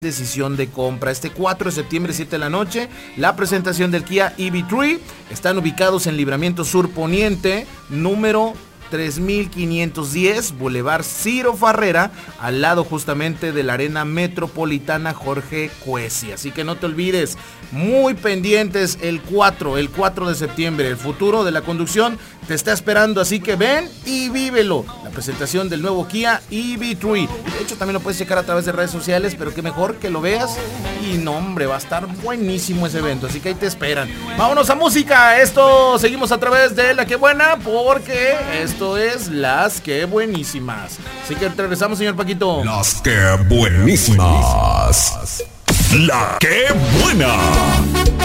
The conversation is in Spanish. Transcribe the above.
decisión de compra. Este 4 de septiembre, 7 de la noche, la presentación del Kia EV3. Están ubicados en Libramiento Sur Poniente, número 3510, Boulevard Ciro Farrera, al lado justamente de la Arena Metropolitana Jorge Cuesi. Así que no te olvides, muy pendientes el 4 de septiembre. El futuro de la conducción te está esperando, así que ven y vívelo. La presentación del nuevo Kia EV3. De hecho, también lo puedes checar a través de redes sociales, pero qué mejor que lo veas. Y no, hombre, va a estar buenísimo ese evento, así que ahí te esperan. Vámonos a música. Esto seguimos a través de La Que Buena, porque esto es Las Que Buenísimas. Así que regresamos, señor Paquito. Las Que Buenísimas. La Que Buena.